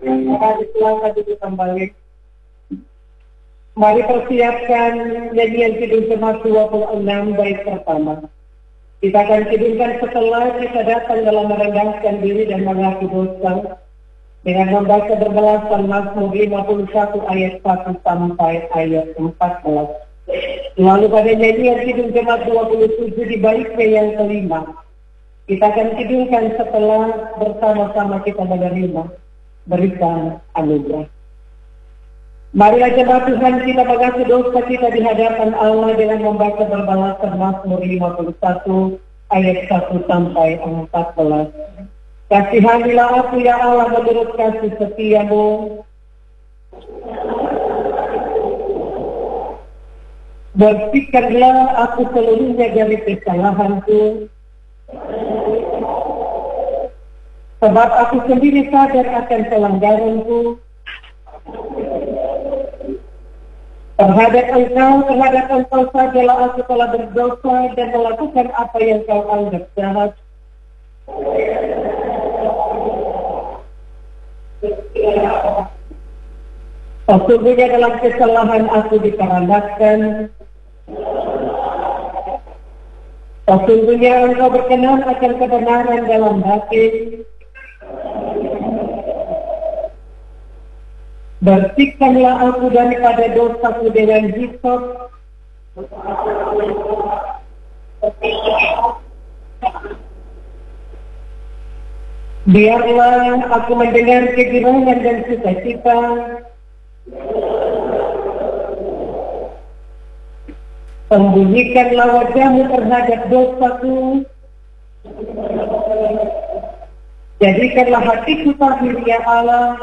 Mari silakan duduk kembali. Mari persiapkan nyanyian Kidung Jemaat 26 bait pertama. Kita akan kidungkan setelah kita datang dalam merendahkan diri dan mengaku dosa dengan membaca berbalasan Mazmur 51 ayat 1 sampai ayat 14. Lalu pada nyanyian Kidung Jemaat 27 di baitnya yang kelima, kita akan kidungkan setelah bersama-sama kita menerima berikan anugerah. Marilah jemaat Tuhan kita mengaku dosa kita di hadapan Allah dengan membaca berbalasan Mazmur 51 ayat 1 sampai 14. Kasihanilah aku ya Allah menurut kasih setiamu. Bersihkanlah aku seluruhnya dari kesalahanku. Sebab aku sendiri sadar akan pelanggaranku. Terhadap engkau sajalah aku telah berdosa dan melakukan apa yang kau anggap jahat. Sesungguhnya dalam kesalahan aku dikarenakan. Sesungguhnya engkau berkenan akan kebenaran dalam hati. Bersihkanlah aku daripada dosaku dengan hisop. Biarlah aku mendengar kegirangan dan sukacita. Sembunyikanlah wajahmu terhadap dosaku. Jadikanlah hatiku tahir ya Allah.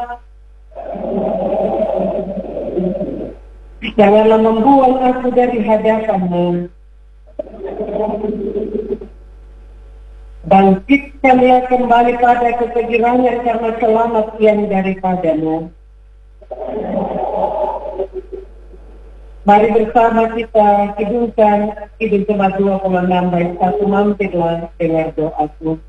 Janganlah membuang aku dari hadapan-Mu. Bangkitkanlah kembali pada kesegirangan karena selamat yang daripada-Mu. Mari bersama kita kidungkan Kidung Jemaat 26 bait 1, mampirlah dengar doaku.